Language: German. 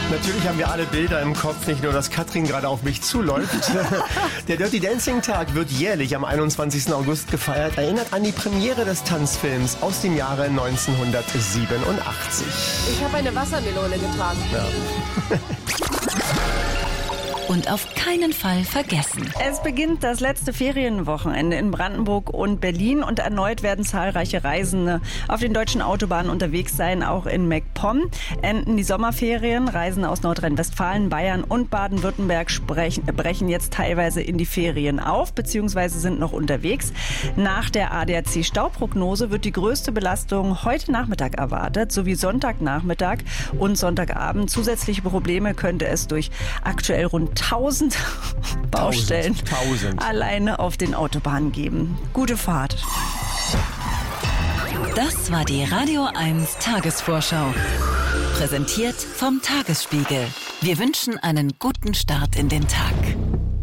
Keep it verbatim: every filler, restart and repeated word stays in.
Natürlich haben wir alle Bilder im Kopf, nicht nur, dass Katrin gerade auf mich zuläuft. Der Dirty Dancing Tag wird jährlich am einundzwanzigsten August gefeiert. Erinnert an die Premiere des Tanzfilms aus dem Jahre neunzehnhundertsiebenundachtzig. Ich habe eine Wassermelone getragen. Ja. Und auf keinen Fall vergessen. Es beginnt das letzte Ferienwochenende in Brandenburg und Berlin und erneut werden zahlreiche Reisende auf den deutschen Autobahnen unterwegs sein, auch in MacPom. Enden die Sommerferien, Reisende aus Nordrhein-Westfalen, Bayern und Baden-Württemberg sprechen, brechen jetzt teilweise in die Ferien auf, beziehungsweise sind noch unterwegs. Nach der A D A C-Stauprognose wird die größte Belastung heute Nachmittag erwartet, sowie Sonntagnachmittag und Sonntagabend. Zusätzliche Probleme könnte es durch aktuell rund tausend Baustellen Tausend, tausend. alleine auf den Autobahnen geben. Gute Fahrt. Das war die Radio eins Tagesvorschau. Präsentiert vom Tagesspiegel. Wir wünschen einen guten Start in den Tag.